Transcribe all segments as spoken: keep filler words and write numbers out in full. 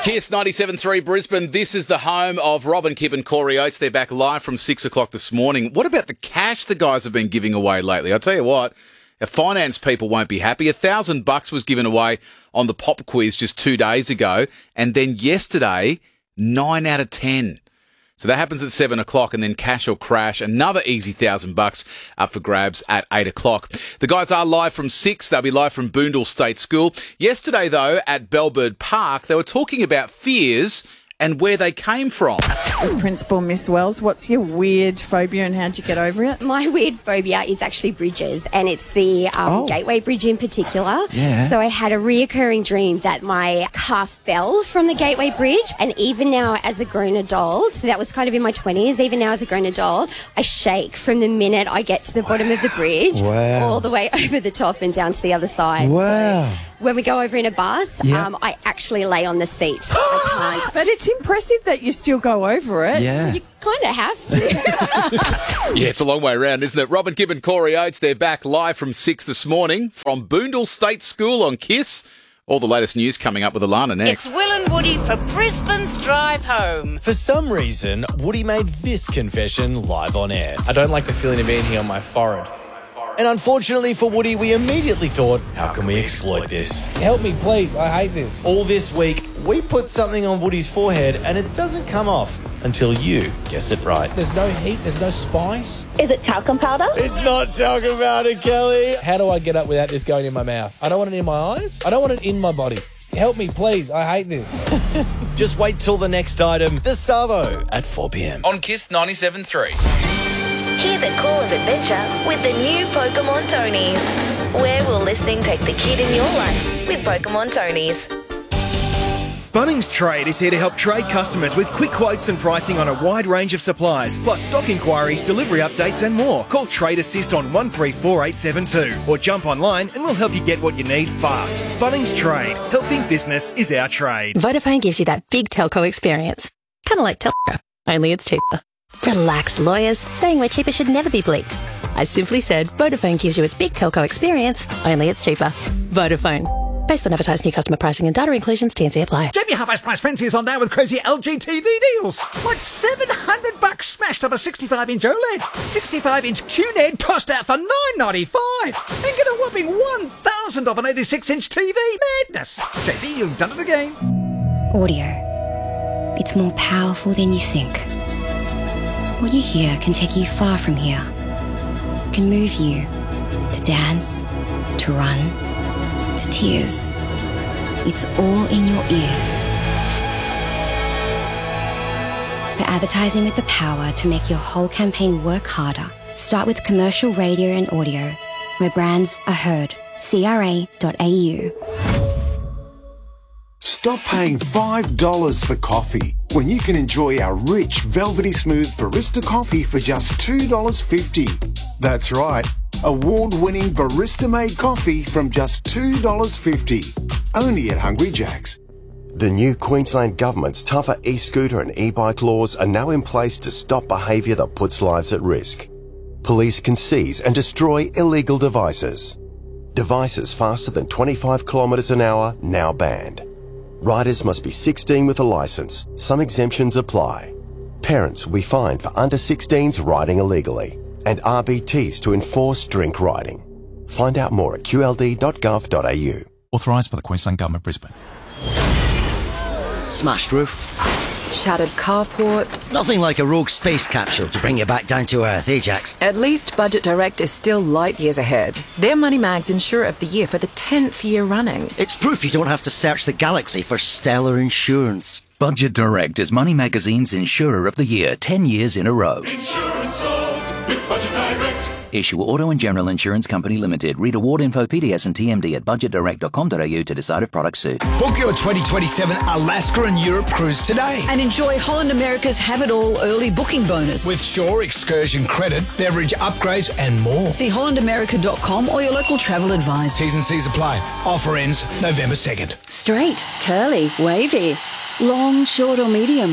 Kiss ninety-seven point three Brisbane. This is the home of Robin Kipp and Corey Oates. They're back live from six o'clock this morning. What about the cash the guys have been giving away lately? I'll tell you what, our finance people won't be happy. A thousand bucks was given away on the pop quiz just two days ago. And then yesterday, nine out of ten. So that happens at seven o'clock, and then cash or crash, another easy thousand bucks up for grabs at eight o'clock. The guys are live from six. They'll be live from Boondall State School. Yesterday, though, at Bellbird Park, they were talking about fears and where they came from. Principal Miss Wells, what's your weird phobia and how'd you get over it? My weird phobia is actually bridges, and it's the um, Oh. Gateway Bridge in particular. Yeah. So I had a reoccurring dream that my car fell from the Gateway Bridge, and even now as a grown adult, so that was kind of in my twenties, even now as a grown adult, I shake from the minute I get to the bottom of the bridge, Wow. all the way over the top and down to the other side. Wow. So when we go over in a bus, Yeah. um, I actually lay on the seat. I can't. But it's impressive that you still go over it. Yeah. You kind of have to. Yeah, it's a long way around, isn't it? Robin Kipp and Corey Oates, they're back live from six this morning from Boondall State School on Kiss. All the latest news coming up with Alana next. It's Will and Woody for Brisbane's Drive Home. For some reason, Woody made this confession live on air. I don't like the feeling of being here on my forehead. And unfortunately for Woody, we immediately thought, how can we exploit this? Help me, please. I hate this. All this week, we put something on Woody's forehead and it doesn't come off until you guess it right. There's no heat, there's no spice. Is it talcum powder? It's not talking about it, Kelly. How do I get up without this going in my mouth? I don't want it in my eyes. I don't want it in my body. Help me, please. I hate this. Just wait till the next item, the Savo, at four p.m. On Kiss ninety-seven point three. Hear the call of adventure with the new Pokemon Tonys. Where will listening take the kid in your life with Pokemon Tonys? Bunnings Trade is here to help trade customers with quick quotes and pricing on a wide range of supplies, plus stock inquiries, delivery updates and more. Call Trade Assist on one three four eight seven two or jump online and we'll help you get what you need fast. Bunnings Trade. Helping business is our trade. Vodafone gives you that big telco experience. Kind of like telco, only it's cheaper. Relax, lawyers. Saying we're cheaper should never be bleeped. I simply said Vodafone gives you its big telco experience, only it's cheaper. Vodafone. Based on advertised new customer pricing and data inclusions, T and C apply. J B Half Price Frenzy is on now with crazy L G T V deals. Like seven hundred bucks smashed on the sixty-five inch OLED. sixty-five inch Q N E D tossed out for nine ninety-five. And get a whopping one thousand off an eighty-six inch T V. Madness. J B, you've done it again. Audio. It's more powerful than you think. What you hear can take you far from here. It can move you to dance, to run, to tears. It's all in your ears. For advertising with the power to make your whole campaign work harder, start with commercial radio and audio, where brands are heard. C R A dot A U. Stop paying five dollars for coffee when you can enjoy our rich, velvety smooth barista coffee for just two dollars fifty. That's right, award-winning barista-made coffee from just two dollars fifty. Only at Hungry Jack's. The new Queensland Government's tougher e-scooter and e-bike laws are now in place to stop behaviour that puts lives at risk. Police can seize and destroy illegal devices. Devices faster than twenty-five kilometres an hour now banned. Riders must be sixteen with a licence. Some exemptions apply. Parents will be fined for under sixteens riding illegally, and R B Ts to enforce drink riding. Find out more at q l d dot gov dot a u. Authorised by the Queensland Government, Brisbane. Smashed roof. Shattered carport. Nothing like a rogue space capsule to bring you back down to earth, eh, Jax? At least Budget Direct is still light years ahead. They're Money Mag's Insurer of the Year for the tenth year running. It's proof you don't have to search the galaxy for stellar insurance. Budget Direct is Money Magazine's Insurer of the Year ten years in a row. Insurance solved with Budget Direct. Issue Auto and General Insurance Company Limited. Read award info, P D S and T M D at budget direct dot com dot a u to decide if products suit. Book your twenty twenty-seven Alaska and Europe cruise today. And enjoy Holland America's Have It All early booking bonus. With Shore Excursion Credit, beverage upgrades and more. See holland america dot com or your local travel advisor. T's and C's apply. Offer ends November second. Straight, curly, wavy, long, short or medium.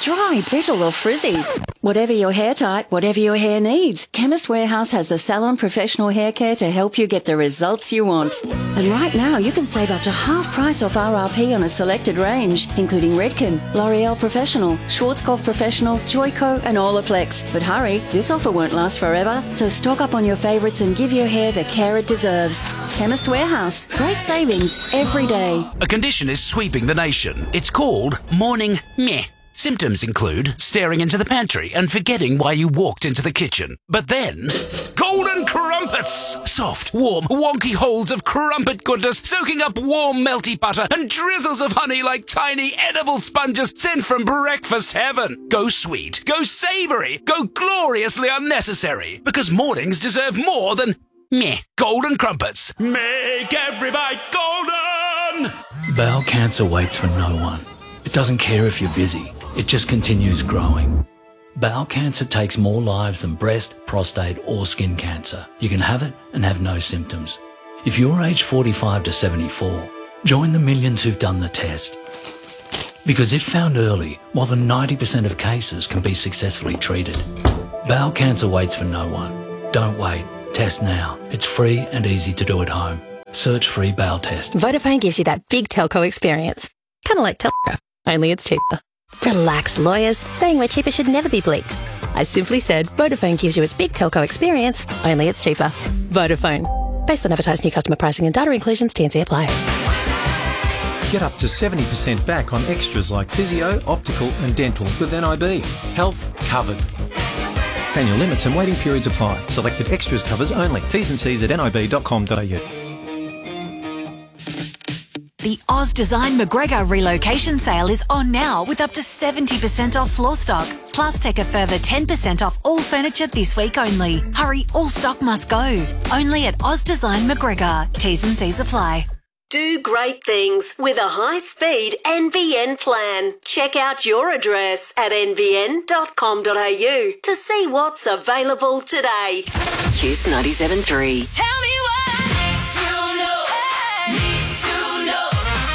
Dry, brittle or frizzy. Whatever your hair type, whatever your hair needs, Chemist Warehouse has the salon professional hair care to help you get the results you want. And right now you can save up to half price off R R P on a selected range, including Redken, L'Oreal Professional, Schwarzkopf Professional, Joico and Olaplex. But hurry, this offer won't last forever, so stock up on your favourites and give your hair the care it deserves. Chemist Warehouse. Great savings every day. A condition is sweeping the nation. It's called morning meh. Symptoms include staring into the pantry and forgetting why you walked into the kitchen. But then, golden crumpets! Soft, warm, wonky holes of crumpet goodness soaking up warm, melty butter and drizzles of honey like tiny edible sponges sent from breakfast heaven. Go sweet, go savoury, go gloriously unnecessary. Because mornings deserve more than meh. Golden crumpets. Make every bite golden! Bowel cancer waits for no one. It doesn't care if you're busy. It just continues growing. Bowel cancer takes more lives than breast, prostate or skin cancer. You can have it and have no symptoms. If you're aged forty-five to seventy-four, join the millions who've done the test. Because if found early, more than ninety percent of cases can be successfully treated. Bowel cancer waits for no one. Don't wait. Test now. It's free and easy to do at home. Search free bowel test. Vodafone gives you that big telco experience. Kind of like telco, only it's cheaper. Relax, lawyers. Saying we're cheaper should never be bleeped. I simply said Vodafone gives you its big telco experience, only it's cheaper. Vodafone. Based on advertised new customer pricing and data inclusions, T N C apply. Get up to seventy percent back on extras like physio, optical and dental with N I B. Health covered. Annual limits and waiting periods apply. Selected extras covers only. T's and C's at nib dot com dot a u. The Oz Design McGregor relocation sale is on now with up to seventy percent off floor stock. Plus, take a further ten percent off all furniture this week only. Hurry, all stock must go. Only at Oz Design McGregor. T's and C's apply. Do great things with a high-speed N B N plan. Check out your address at n b n dot com dot a u to see what's available today. Kiss ninety-seven point three. Tell me what to know. Need to know.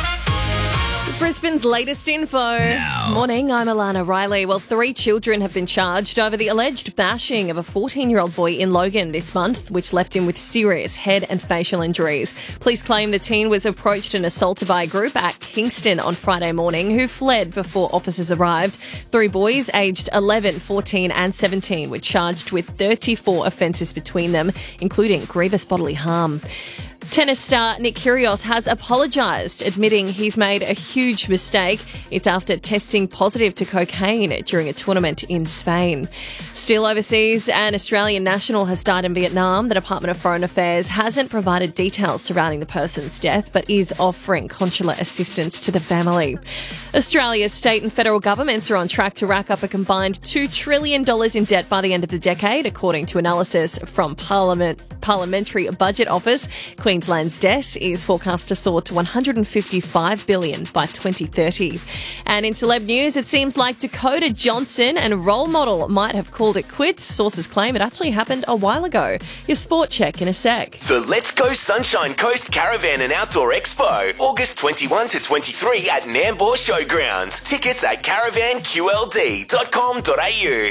Brisbane's latest info. Now. Morning, I'm Alana Riley. Well, three children have been charged over the alleged bashing of a fourteen-year-old boy in Logan this month, which left him with serious head and facial injuries. Police claim the teen was approached and assaulted by a group at Kingston on Friday morning who fled before officers arrived. Three boys aged eleven, fourteen and seventeen were charged with thirty-four offences between them, including grievous bodily harm. Tennis star Nick Kyrgios has apologised, admitting he's made a huge mistake. It's after testing positive to cocaine during a tournament in Spain. Still overseas, an Australian national has died in Vietnam. The Department of Foreign Affairs hasn't provided details surrounding the person's death, but is offering consular assistance to the family. Australia's state and federal governments are on track to rack up a combined two trillion dollars in debt by the end of the decade, according to analysis from Parliament Parliamentary Budget Office. Queensland's debt is forecast to soar to one hundred fifty-five billion dollars by twenty thirty. And in celeb news, it seems like Dakota Johnson and role model might have called it quits. Sources claim it actually happened a while ago. Your sport check in a sec. The Let's Go Sunshine Coast Caravan and Outdoor Expo, August twenty-first to twenty-third at Nambour Showgrounds. Tickets at caravan q l d dot com dot a u.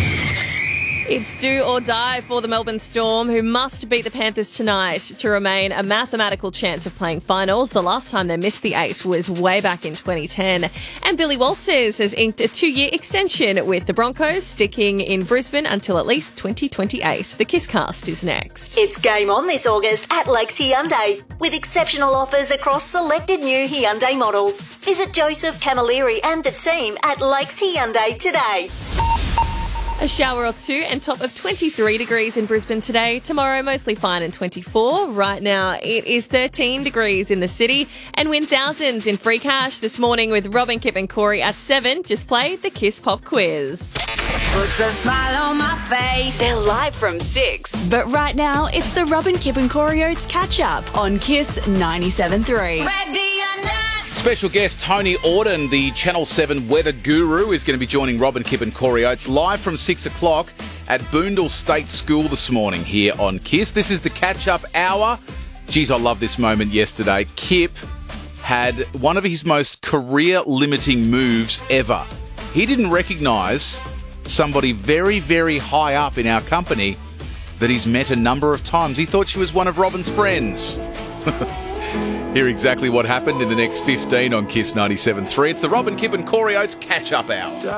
It's do or die for the Melbourne Storm, who must beat the Panthers tonight to remain a mathematical chance of playing finals. The last time they missed the eight was way back in twenty ten. And Billy Walters has inked a two-year extension with the Broncos, sticking in Brisbane until at least twenty twenty-eight. The Kisscast is next. It's game on this August at Lakes Hyundai, with exceptional offers across selected new Hyundai models. Visit Joseph Camilleri and the team at Lakes Hyundai today. A shower or two and top of twenty-three degrees in Brisbane today. Tomorrow, mostly fine and twenty-four. Right now, it is thirteen degrees in the city. And win thousands in free cash this morning with Robin, Kip and Corey at seven. Just play the Kiss Pop Quiz. Puts a smile on my face. They're live from six. But right now, it's the Robin, Kip and Corey Oates catch-up on Kiss ninety-seven point three. Special guest Tony Auden, the Channel seven weather guru, is going to be joining Robin, Kip and Corey Oates live from six o'clock at Boondall State School this morning here on Kiss. This is the catch-up hour. Geez, I love this moment yesterday. Kip had one of his most career-limiting moves ever. he didn't recognise somebody very, very high up in our company that he's met a number of times. He thought she was one of Robin's friends. Hear exactly what happened in the next fifteen on Kiss ninety-seven point three. It's the Robin, Kip and Corey Oates catch-up hour.